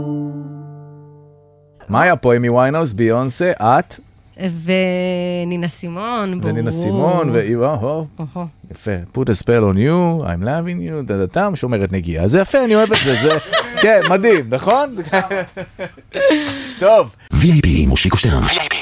מה היה פה? אמי ויינהאוס, ביונסה, את? ונינה סימון, ברור. ונינה סימון, יפה. Put a spell on you, I'm loving you, דדתם, שומרת נגיעה. זה יפה, אני אוהב את זה. כן, מדהים, נכון? טוב. VIP, מושיקו שטרן.